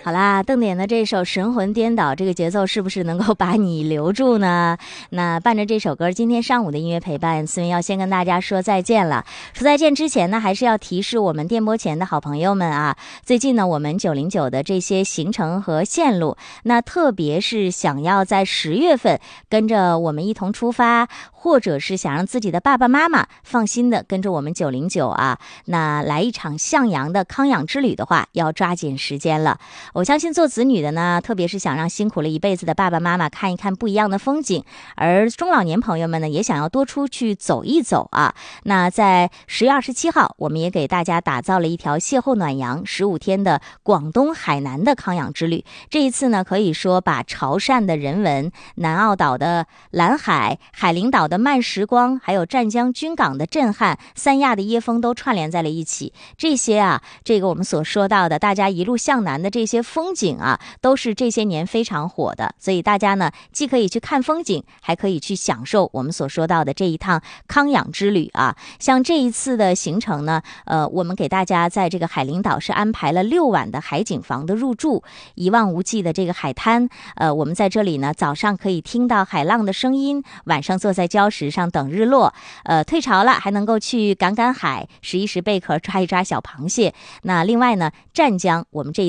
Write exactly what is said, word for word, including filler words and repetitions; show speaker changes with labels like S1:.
S1: 好啦，邓典的这首神魂颠倒，这个节奏是不是能够把你留住呢？那伴着这首歌，今天上午的音乐陪伴，思源要先跟大家说再见了。说再见之前呢，还是要提示我们电波前的好朋友们啊，最近呢我们九零九的这些行程和线路，那特别是想要在十月份跟着我们一同出发，或者是想让自己的爸爸妈妈放心的跟着我们九零九啊，那来一场向阳的康养之旅的话，要抓紧时间了。我相信做子女的呢，特别是想让辛苦了一辈子的爸爸妈妈看一看不一样的风景，而中老年朋友们呢，也想要多出去走一走啊。那在十月二十七号，我们也给大家打造了一条邂逅暖阳十五天的广东海南的康养之旅。这一次呢，可以说把潮汕的人文、南澳岛的蓝海、海陵岛的慢时光，还有湛江军港的震撼、三亚的椰风都串联在了一起。这些啊，这个我们所说到的大家一路向南的这些风景啊，都是这些年非常火的，所以大家呢既可以去看风景，还可以去享受我们所说到的这一趟康养之旅啊。像这一次的行程呢，呃，我们给大家在这个海陵岛是安排了六晚的海景房的入住，一望无际的这个海滩，呃，我们在这里呢早上可以听到海浪的声音，晚上坐在礁石上等日落，呃，退潮了还能够去赶赶海，拾一拾贝壳，抓一抓小螃蟹。那另外呢，湛江我们这